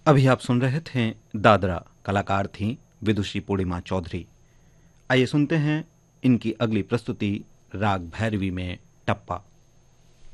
अभी आप सुन रहे थे दादरा, कलाकार थी विदुषी पूर्णिमा चौधरी। आइए सुनते हैं इनकी अगली प्रस्तुति राग भैरवी में टप्पा।